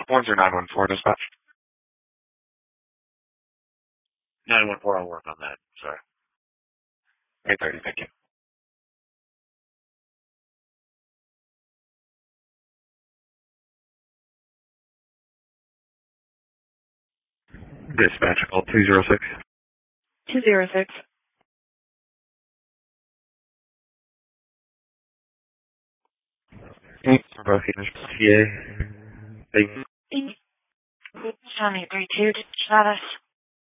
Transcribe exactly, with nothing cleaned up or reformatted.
One zero nine one four dispatch. nine one four, I'll work on that. Sorry. eight thirty, thank you. Dispatch, call two zero six. two zero six. For both units, P A. Tell me three two status.